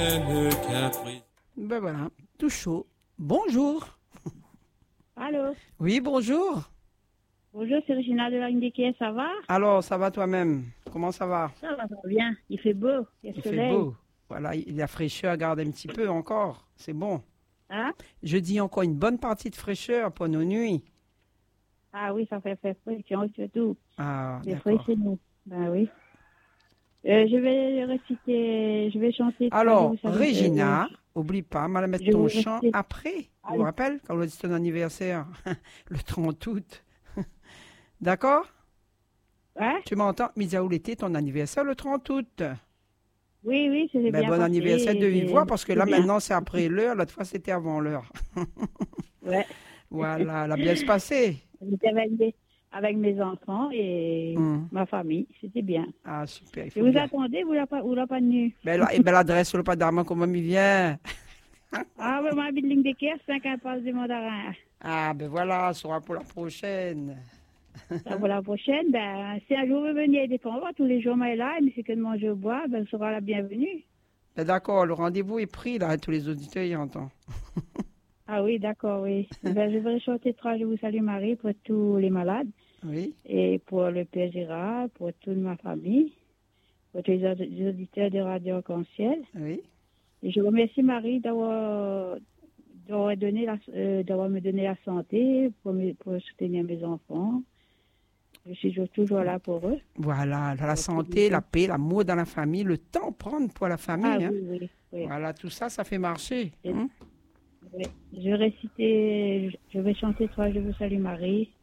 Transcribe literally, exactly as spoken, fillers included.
viennent qu'après. Ben voilà, tout chaud. Bonjour. Allô? Oui, bonjour. Bonjour, c'est Regina de la ligne des quais, ça va? Alors, ça va toi-même? Comment ça va? Ça va, ça va bien. Il fait beau, il y a Il soleil. fait beau. Voilà, il- la fraîcheur garde un petit peu encore. C'est bon. Hein? Je dis encore une bonne partie de fraîcheur pour nos nuits. Ah oui, ça fait, fait frais, tiens, surtout. Ah, C'est frais d'accord. chez nous. Ben oui. Euh, je vais réciter, je vais chanter. Alors, vous savez, Regina, euh, oublie pas, mal mettre je ton vais chant rester- après. Ah Tu vous oui. rappelles quand on a dit ton anniversaire, le trente août. D'accord? Hein? Tu m'entends? Misaoul était ton anniversaire le trente août. Oui, oui, c'était Ben, bien bon passé, anniversaire de vive et- voix parce que c'est là bien. maintenant c'est après l'heure, l'autre fois c'était avant l'heure. Ouais. Voilà, la bien se passer. J'étais avec, mes- avec mes enfants et Hum. ma famille, c'était bien. Ah super, il Et faut vous bien. attendez, vous l'avez pas, vous l'avez pas tenu? Ben, là, et ben, l'adresse sur le pas d'Armand, comment il vient? Ah oui, moi, ligne des quais, cinq impasse du Mandarin. Ah ben voilà, ce sera pour la prochaine. Ça, pour la prochaine, ben, si un jour vous veniez à Défense, tous les jours, mais là, mais c'est que de manger au bois, ben, sera la bienvenue. Ben d'accord, le rendez-vous est pris là, tous les auditeurs y entendent. Ah oui, d'accord, oui. Ben, je vais chanter trois Je vous salue Marie pour tous les malades Oui, et pour le Père Gérard, pour toute ma famille, pour tous les aud- les auditeurs de Radio Arc-en-Ciel. oui. Et je remercie Marie d'avoir d'avoir donné la, euh, d'avoir me donné la santé pour, me- pour soutenir mes enfants. Je suis toujours- toujours là pour eux. Voilà, la Ouais, santé, c'est la paix, l'amour dans la famille, le temps prendre pour la famille. Ah hein. oui, oui, oui. Voilà, tout ça, ça fait marcher. Et- hein. Oui. Je vais réciter, je vais chanter trois Je vous salue Marie